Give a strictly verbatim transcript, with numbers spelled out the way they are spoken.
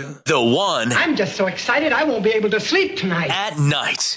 you. The one. I'm just so excited I won't be able to sleep tonight. At night.